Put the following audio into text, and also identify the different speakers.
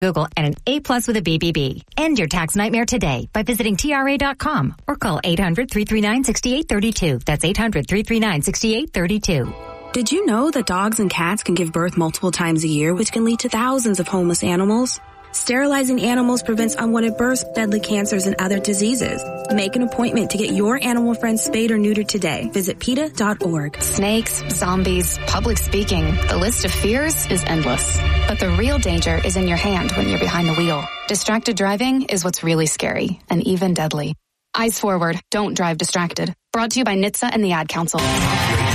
Speaker 1: Google, and an A+ with a BBB. End your tax nightmare today by visiting TRA.com or call 800-339-6832. That's 800-339-6832.
Speaker 2: Did you know that dogs and cats can give birth multiple times a year, which can lead to thousands of homeless animals? Sterilizing animals prevents unwanted births, deadly cancers, and other diseases. Make an appointment to get your animal friend spayed or neutered today. Visit PETA.org.
Speaker 3: Snakes, zombies, public speaking. The list of fears is endless. But the real danger is in your hand when you're behind the wheel. Distracted driving is what's really scary and even deadly. Eyes forward. Don't drive distracted. Brought to you by NHTSA and the Ad Council.